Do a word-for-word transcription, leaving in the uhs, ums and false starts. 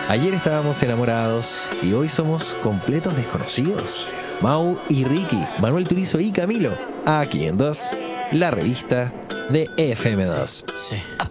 Ayer estábamos enamorados y hoy somos completos desconocidos. Mau y Ricky, Manuel Turizo y Camilo, aquí en Dos, la revista de F M dos. Sí.